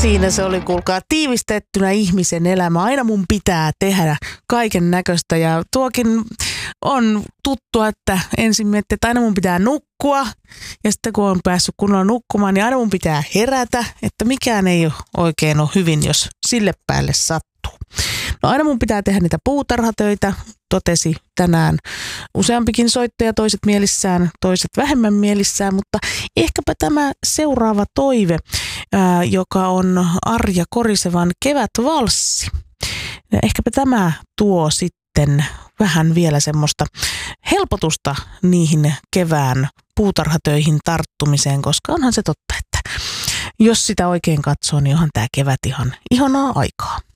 Siinä se oli, kuulkaa, tiivistettynä ihmisen elämä. Aina mun pitää tehdä kaiken näköistä ja tuokin on tuttua, että ensin miettii, että aina mun pitää nukkua ja sitten kun on päässyt kunnolla nukkumaan, niin aina mun pitää herätä, että mikään ei oikein ole hyvin, jos sille päälle sattuu. No aina mun pitää tehdä niitä puutarhatöitä, totesi tänään useampikin soittaja, toiset mielissään, toiset vähemmän mielissään, mutta ehkäpä tämä seuraava toive, joka on Arja Korisevan Kevätvalssi. Ehkäpä tämä tuo sitten vähän vielä semmoista helpotusta niihin kevään puutarhatöihin tarttumiseen, koska onhan se totta, että jos sitä oikein katsoo, niin onhan tämä kevät ihan ihanaa aikaa.